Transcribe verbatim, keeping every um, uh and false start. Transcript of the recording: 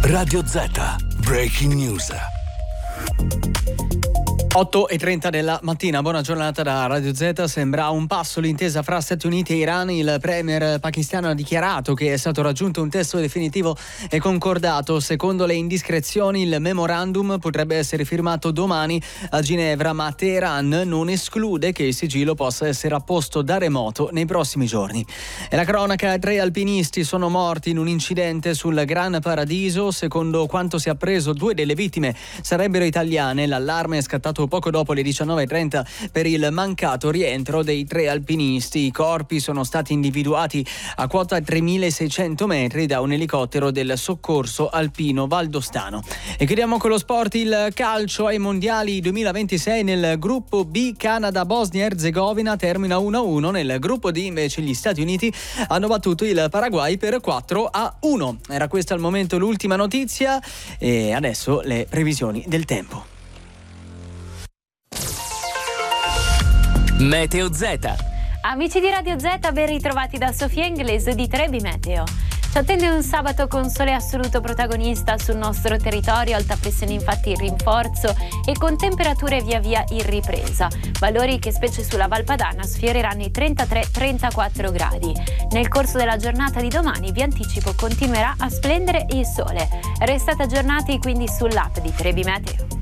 Radio Z, Breaking News. otto e trenta della mattina, buona giornata da Radio Z. Sembra a un passo l'intesa fra Stati Uniti e Iran. Il premier pakistano ha dichiarato che è stato raggiunto un testo definitivo e concordato. Secondo le indiscrezioni, il memorandum potrebbe essere firmato domani a Ginevra, ma Teheran non esclude che il sigillo possa essere apposto da remoto nei prossimi giorni. E la cronaca: tre alpinisti sono morti in un incidente sul Gran Paradiso. Secondo quanto si è appreso, due delle vittime sarebbero italiane. L'allarme è scattato poco dopo le diciannove e trenta per il mancato rientro dei tre alpinisti. I corpi sono stati individuati a quota tremilaseicento metri da un elicottero del soccorso alpino valdostano. E chiudiamo con lo sport. Il calcio ai mondiali duemilaventisei. Nel gruppo B, Canada, Bosnia e Erzegovina termina uno a uno. Nel gruppo D invece gli Stati Uniti hanno battuto il Paraguay per quattro a uno. Era questa al momento l'ultima notizia e adesso le previsioni del tempo. Meteo Z. Amici di Radio Z, ben ritrovati da Sofia Inglese di Trebi Meteo. Ci attende un sabato con sole assoluto protagonista sul nostro territorio, alta pressione infatti in rinforzo e con temperature via via in ripresa, valori che specie sulla Valpadana sfioreranno i trentatré trentaquattro gradi. Nel corso della giornata di domani, vi anticipo, continuerà a splendere il sole. Restate aggiornati quindi sull'app di Trebi Meteo.